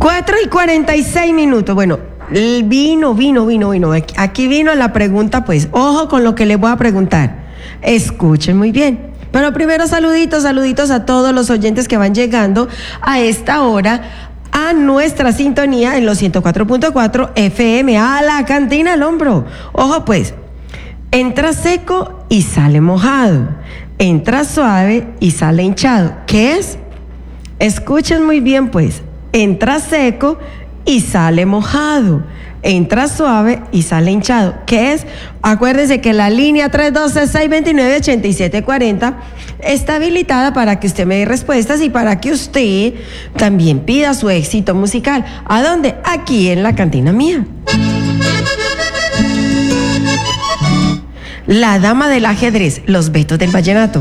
4:46. Bueno, vino. Aquí vino la pregunta, pues. Ojo con lo que les voy a preguntar. Escuchen muy bien. Pero primero saluditos a todos los oyentes que van llegando a esta hora a nuestra sintonía en los 104.4 FM, a la cantina al hombro. Ojo pues, entra seco y sale mojado, entra suave y sale hinchado. ¿Qué es? Escuchen muy bien pues, entra seco y sale mojado, entra suave y sale hinchado. ¿Qué es? Acuérdense que la línea 312-629-8740 está habilitada para que usted me dé respuestas y para que usted también pida su éxito musical. ¿A dónde? Aquí en la cantina mía. La dama del ajedrez, los Betos del vallenato.